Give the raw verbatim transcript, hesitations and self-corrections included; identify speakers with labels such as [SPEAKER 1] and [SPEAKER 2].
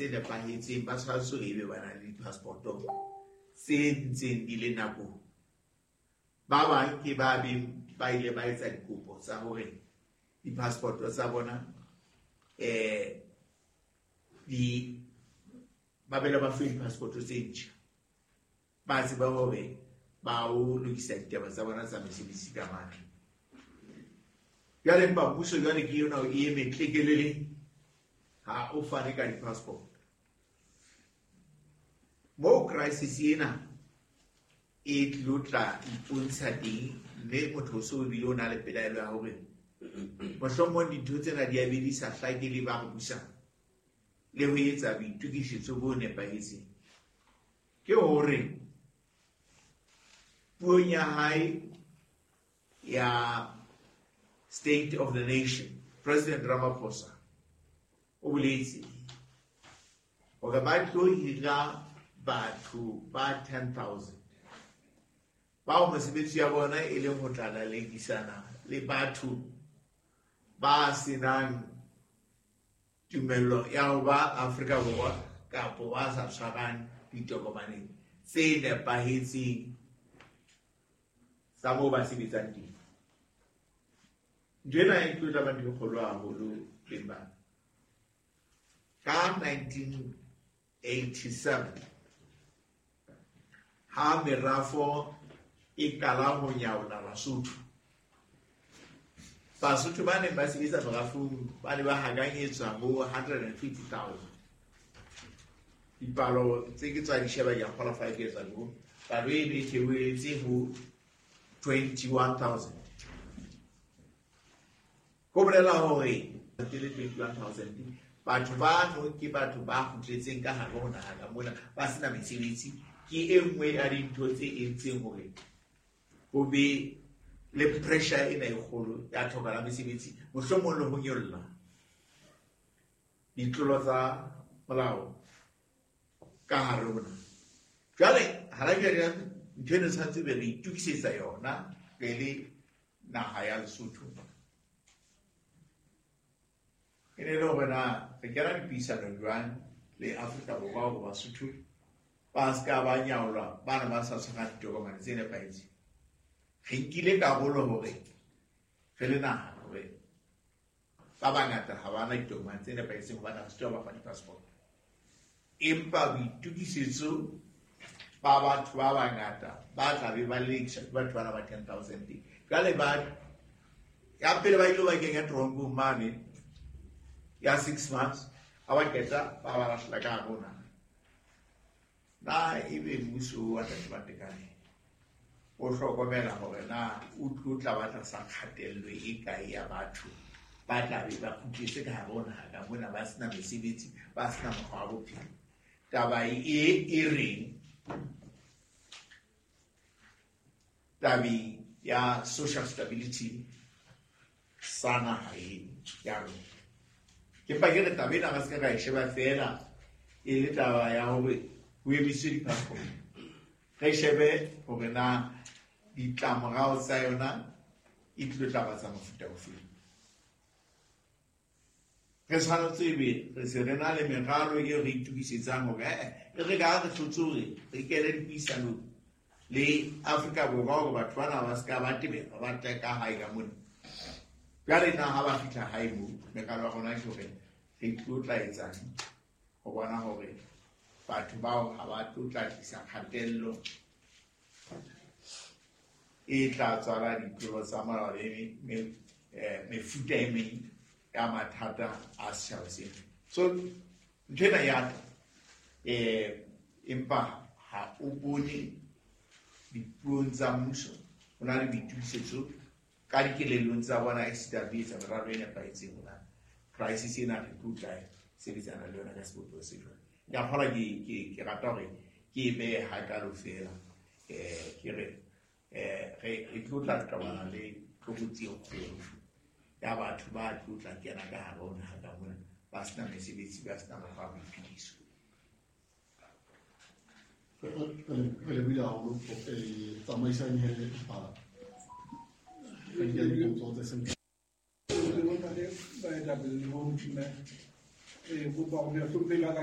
[SPEAKER 1] tse nepahetseng ba tshwanetse e be ba na le passport-o tse ntseng di le nakong. Ba bang ke ba beng ba ile ba etsa dikopo tsa hore di-passport-o tsa bona eh di ba bela ba fuwe di-passport-o tse ntjha, ba tseba hore ba o lokisa ditaba tsa bona tsa mesebetsi ka matla. Jwale mpa mmuso jwale ke yona e eme tlekelele ha o fane ka di-passport. Mo crisis ena e tlo tla ipontsha teng, mme motho o so bile o na le pelaelo ya hore mohlomong dintho tsena di a be di sa hlake le ba re busang le ho etsa boitukisetso bo nepahetseng. Ke hore puong ya hae ya State of the Nation, President Ramaphosa o boletse hore ba tlo hira batho ba ten thousand bao mosebetsi ya bona e leng ho tla lekisana le batho ba senang tumello ya ho ba Afrika Borwa kapo ba sa tshwarang ditokomane tse nepahetseng tsa moo ba sebetsang teng. Njena e tlo tla ba di kgolo haholo teng ba. Ka nineteen eighty-seven ha merafo e kala ho nyaola Basotho, Basotho ba ne ba sebetsa merafong ba ne ba haganyetswa ho one hundred fifty thousand. Dipalo tse ke tsa di sheba ya qualify ke tsa go palo e ne ke wetse ho twenty-one thousand. Ko bolela hore ke le twenty-one thousand batho ba no ke batho ba khutletseng ka hare ho naha ka mona ba sena mesebetsi. Ke e nngwe ya dintho tse entseng hore ho be le pressure ena e kgolo ya tlhoka la mesebetsi, mohlomong le ho nyolla ditlolo tsa molao ka hare ho naha. Jwale hara jwale ntho ena tshwanetse be re itukisetsa yona re le naha ya Lesotho. E ne le hore na re kena dipuisano jwang le Afrika Borwa hore Basotho ba ska ba nyaolwa bana ba sa tshwarang ditokomane tse nepahetseng. Re nkile karolo hore re le naha hore ba bangata ha ba na ditokomane tse nepahetseng hobane Basotho ba fa di-passport. Empa boitukisetso ba batho ba bangata ba tla be ba lekisa ke batho bana ba ten thousand. Jwale ba ya pele ba ilo ba kenya tronko mane ya six months a ba ketsa ba ba lahla ka bona. Na ebe mmuso wa tla ba tekane o hlokomela hore na o tla ba tla sa kgatello e kae ya batho ba tla be ba khutletse ka hare ho naha ka mona ba sena mesebetsi ba sena mokgwa wa bophelo. Taba e e reng tabi ya social stability sana hae ya rona. Ke pa ke re tabe na ba se ka e sheba fela e le taba ya hore ho emiswe di-passport. Re shebe hore na ditlamorao tsa yona e tlo tla ba tsa mofuta ofeng. Re tshwanetse ebe re se re na le meralo e re itukisetsang hore e re ka re hlotse hore re kele dipuisano le Afrika Borwa hore batho bana ba ska ba tebela ba tla ka hae ka mona. Jwale na ha ba fihla hae mo meralo ya rona ke hore re tlo tla etsang ho bona hore batho bao ha ba tlo tla tlisa kgatello e tla tswala ditlolo tsa molao le mefuta e meng ya mathata a setjhaba sena. So ntho ena ya tla empa ha o bone dipuong tsa mmuso ho na le boitukisetso ka dikelellong tsa bona e sita be etsa meralo e nepahetseng hona crisis ena re tlo tla sebetsana le yona ka sebopeho se jwalo. Ya kgola ke ke ke rata hore ke be ha ka lo fela eh ke re eh re e tlo tla qabana le tlokotsi e kgolo ya batho ba tlo tla kena ka hare ho naha ka mona ba sena mesebetsi ba sena mokgwa wa boiphediso.
[SPEAKER 2] Re le bila haholo tsamaisang hele pala re ke dipotso tse seng
[SPEAKER 3] le bona le baetapele mo hodima e go ba go ya